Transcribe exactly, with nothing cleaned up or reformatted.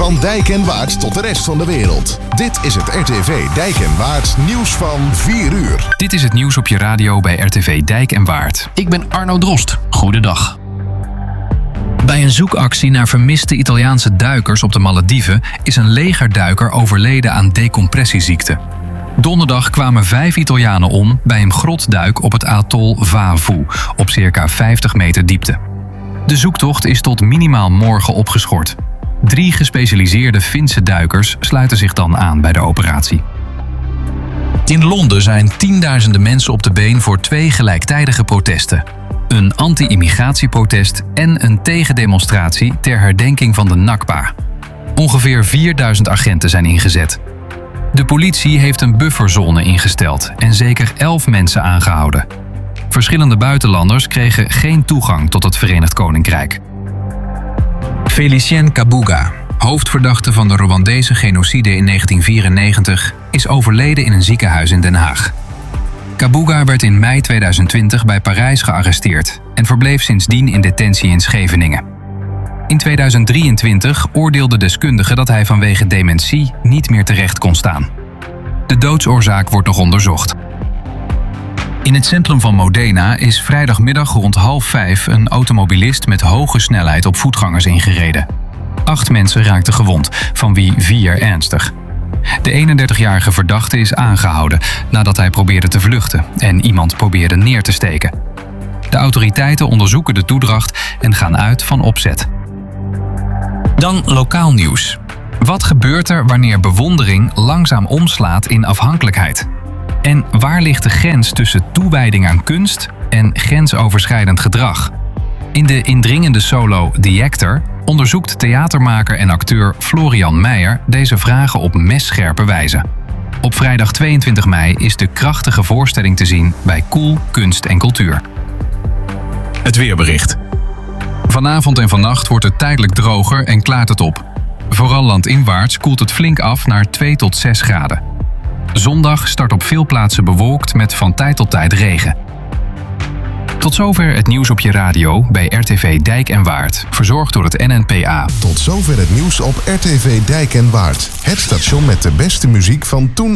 Van Dijk en Waard tot de rest van de wereld. Dit is het R T V Dijk en Waard nieuws van vier uur. Dit is het nieuws op je radio bij R T V Dijk en Waard. Ik ben Arno Drost. Goedendag. Bij een zoekactie naar vermiste Italiaanse duikers op de Malediven is een legerduiker overleden aan decompressieziekte. Donderdag kwamen vijf Italianen om bij een grotduik op het atol Vavu op circa vijftig meter diepte. De zoektocht is tot minimaal morgen opgeschort. Drie gespecialiseerde Finse duikers sluiten zich dan aan bij de operatie. In Londen zijn tienduizenden mensen op de been voor twee gelijktijdige protesten. Een anti-immigratieprotest en een tegendemonstratie ter herdenking van de Nakba. Ongeveer vierduizend agenten zijn ingezet. De politie heeft een bufferzone ingesteld en zeker elf mensen aangehouden. Verschillende buitenlanders kregen geen toegang tot het Verenigd Koninkrijk. Félicien Kabuga, hoofdverdachte van de Rwandese genocide in negentien vierennegentig, is overleden in een ziekenhuis in Den Haag. Kabuga werd in mei tweeduizend twintig bij Parijs gearresteerd en verbleef sindsdien in detentie in Scheveningen. In tweeduizend drieëntwintig oordeelden deskundigen dat hij vanwege dementie niet meer terecht kon staan. De doodsoorzaak wordt nog onderzocht. In het centrum van Modena is vrijdagmiddag rond half vijf een automobilist met hoge snelheid op voetgangers ingereden. Acht mensen raakten gewond, van wie vier ernstig. De eenendertigjarige verdachte is aangehouden nadat hij probeerde te vluchten en iemand probeerde neer te steken. De autoriteiten onderzoeken de toedracht en gaan uit van opzet. Dan lokaal nieuws. Wat gebeurt er wanneer bewondering langzaam omslaat in afhankelijkheid? En waar ligt de grens tussen toewijding aan kunst en grensoverschrijdend gedrag? In de indringende solo The Actor onderzoekt theatermaker en acteur Florian Meijer deze vragen op messcherpe wijze. Op vrijdag tweeëntwintig mei is de krachtige voorstelling te zien bij Cool Kunst en Cultuur. Het weerbericht. Vanavond en vannacht wordt het tijdelijk droger en klaart het op. Vooral landinwaarts koelt het flink af naar twee tot zes graden. Zondag start op veel plaatsen bewolkt met van tijd tot tijd regen. Tot zover het nieuws op je radio bij R T V Dijk en Waard, verzorgd door het N N P A. Tot zover het nieuws op R T V Dijk en Waard. Het station met de beste muziek van toen